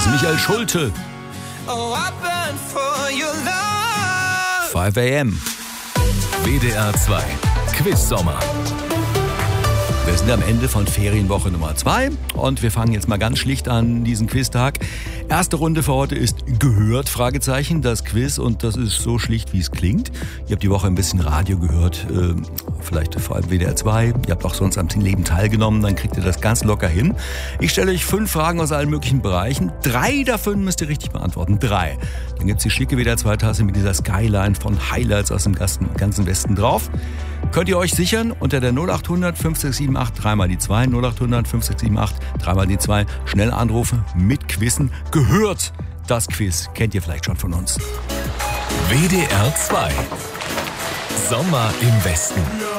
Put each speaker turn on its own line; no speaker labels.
ist Michael Schulte. 5 a.m.
WDR 2 Quiz-Sommer.
Wir sind am Ende von Ferienwoche Nummer 2 und wir fangen jetzt mal ganz schlicht an diesen Quiztag. Erste Runde für heute ist gehört, Fragezeichen, das Quiz, und das ist so schlicht, wie es klingt. Ihr habt die Woche ein bisschen Radio gehört, vielleicht vor allem WDR 2. Ihr habt auch sonst am Leben teilgenommen, dann kriegt ihr das ganz locker hin. Ich stelle euch 5 Fragen aus allen möglichen Bereichen. 3 davon müsst ihr richtig beantworten. 3. Dann gibt's die schicke WDR 2-Tasse mit dieser Skyline von Highlights aus dem ganzen Westen drauf. Könnt ihr euch sichern unter der 0800 5678 3 mal die 2, 0800 5678 3 mal die 2. Schnell anrufen, mit Quizzen. Gehört, das Quiz kennt ihr vielleicht schon von uns.
WDR 2 Sommer im Westen.